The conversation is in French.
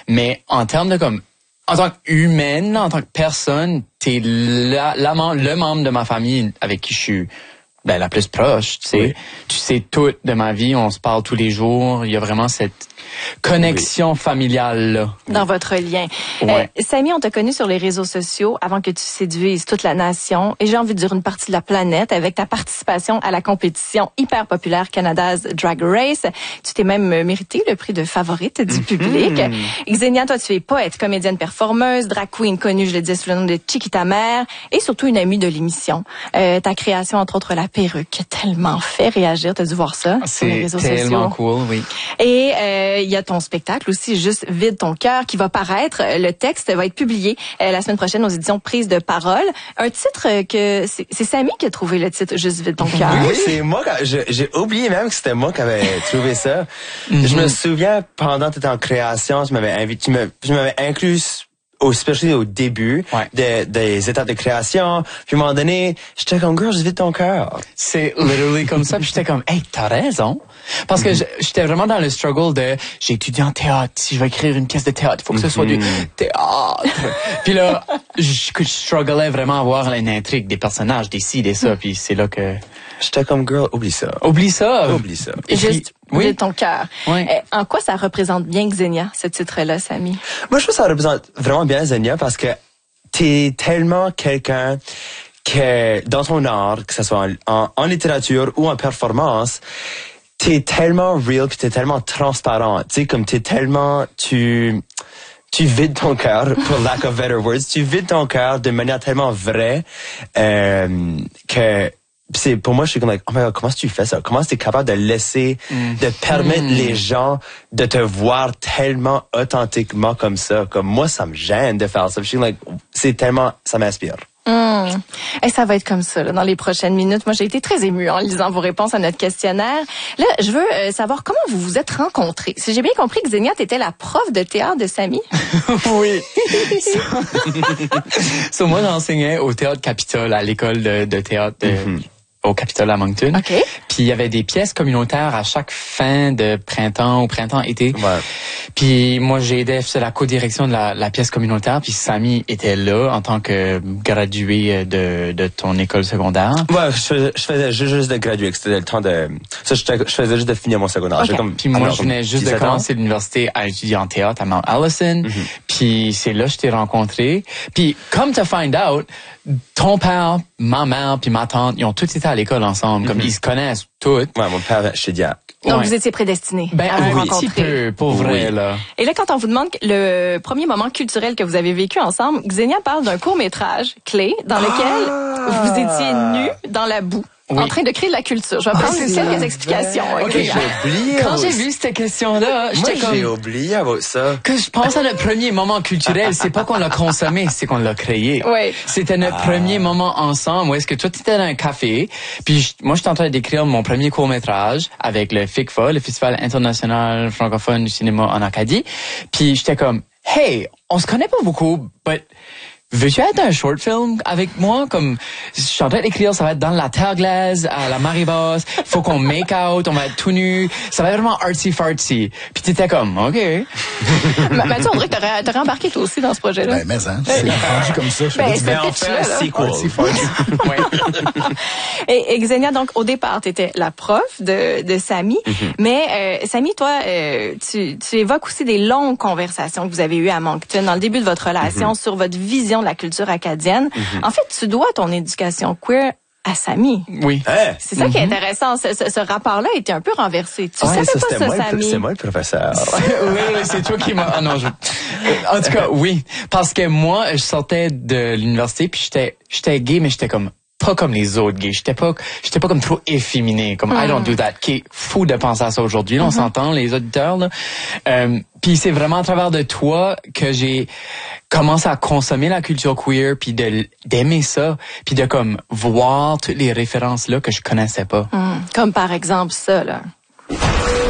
Mais en termes de comme, en tant qu'humaine, en tant que personne, t'es le membre de ma famille avec qui je suis la plus proche, tu sais. Oui. Tu sais tout de ma vie, on se parle tous les jours. Il y a vraiment cette connexion familiale là. Dans votre lien. Ouais. Samy, on t'a connu sur les réseaux sociaux avant que tu séduises toute la nation et j'ai envie de dire une partie de la planète avec ta participation à la compétition hyper populaire Canada's Drag Race. Tu t'es même mérité le prix de favorite du public. Xenia, toi tu es poète, comédienne performeuse, drag queen connue, je le disais, sous le nom de Chiquita Mère et surtout une amie de l'émission. Ta création, entre autres, la perruque, a tellement fait réagir. T'as dû voir ça sur les réseaux sociaux. C'est tellement cool, oui. Et il y a ton spectacle aussi, Juste vide ton cœur, qui va paraître. Le texte va être publié la semaine prochaine aux éditions Prise de Parole. Un titre que c'est Samy qui a trouvé le titre Juste vide ton cœur. Oui, c'est moi. J'ai oublié même que c'était moi qui avais trouvé ça. Je me souviens, pendant que tu étais en création, tu m'avais inclus especially au début des étapes de création. Puis à un moment donné, j'étais comme, girl, juste vide ton cœur. C'est literally comme ça. Puis j'étais comme, hey, t'as raison. Parce que j'étais vraiment dans le struggle de, j'ai étudié en théâtre. Si je vais écrire une pièce de théâtre, il faut que ce soit du théâtre. Puis là, je strugglais vraiment à voir une intrigue, des personnages, des ci, des ça. Puis c'est là que... J'étais comme, girl, oublie ça. Oublie ça. Oublie ça. Et juste de ton cœur. Oui. En quoi ça représente bien Xenia, ce titre-là, Samy? Moi, je trouve que ça représente vraiment bien Xenia parce que t'es tellement quelqu'un que, dans ton art, que ce soit en littérature ou en performance, t'es tellement real pis t'es tellement transparent. Tu sais, comme t'es tellement, tu vides ton cœur, pour lack of better words, tu vides ton cœur de manière tellement vraie, que, c'est pour moi je suis comme oh my God, comment tu fais ça, comment tu es capable de laisser de permettre les gens de te voir tellement authentiquement comme ça, comme moi ça me gêne de faire ça. Je suis like, c'est tellement, ça m'inspire. Et ça va être comme ça là, dans les prochaines minutes. Moi, j'ai été très émue en lisant vos réponses à notre questionnaire. Là, je veux savoir comment vous vous êtes rencontrés. Si j'ai bien compris que Xenia, t'étais la prof de théâtre de Samy. Oui. Moi, j'enseignais au Théâtre Capitole, à l'école de théâtre au Capitole à Moncton. Okay. Puis il y avait des pièces communautaires à chaque fin de printemps ou printemps-été. Ouais. Puis moi, j'aidais à la co-direction de la pièce communautaire. Puis Samy était là en tant que gradué de ton école secondaire. Ouais, je faisais juste de graduer. C'était le temps de... Ça, je faisais juste de finir mon secondaire. Okay. Puis moi, je venais juste de commencer l'université à étudier en théâtre à Mount Allison. Puis c'est là que je t'ai rencontré. Puis comme to find out, ton père, ma mère puis ma tante, ils ont tous été à l'école ensemble. Comme ils se connaissent tous. Ouais, mon père, je suis diable. Donc, vous étiez prédestinés à vous rencontrer. Un petit peu, pour vrai, là. Et là, quand on vous demande le premier moment culturel que vous avez vécu ensemble, Xenia parle d'un court-métrage clé dans lequel vous étiez nus dans la boue. Oui. En train de créer de la culture. Je vais prendre quelques explications. OK, j'ai oublié. Quand j'ai vu cette question-là, j'étais comme... j'ai oublié ça. Que je pense à notre premier moment culturel, c'est pas qu'on l'a consommé, c'est qu'on l'a créé. Oui. C'était notre premier moment ensemble où est-ce que toi, tu étais dans un café, puis moi, j'étais en train d'écrire mon premier court-métrage avec le FICFA, le Festival international francophone du cinéma en Acadie. Puis j'étais comme, hey, on se connaît pas beaucoup, but... veux-tu être un short film avec moi? Comme, je suis en train d'écrire, ça va être dans la terre glaise, à la marée basse. Faut qu'on make out, on va être tout nu. Ça va être vraiment artsy-fartsy. Puis t'étais comme, OK. Mathieu, on dirait que t'aurais embarqué toi aussi dans ce projet-là. Mais c'est rendu comme ça. Mais on fait un sequel. Et Xenia, donc, au départ, t'étais la prof de Samy. Mais, Samy, toi, tu évoques aussi des longues conversations que vous avez eues à Moncton dans le début de votre relation sur votre vision de la culture acadienne. En fait, tu dois ton éducation queer à Samy. Oui. C'est ça qui est intéressant. Ce rapport-là était un peu renversé. Tu savais pas ça, Samy? C'est moi le professeur. Oui, c'est toi qui m'as... Ah non, En tout cas, oui. Parce que moi, je sortais de l'université, puis j'étais gay, mais j'étais comme... pas comme les autres gays. J'étais pas comme trop efféminé. Comme I don't do that. Qui est fou de penser à ça aujourd'hui. On s'entend, les auditeurs, là. Puis c'est vraiment à travers de toi que j'ai commencé à consommer la culture queer, puis d'aimer ça, puis de comme voir toutes les références là que je connaissais pas. Comme par exemple ça, là.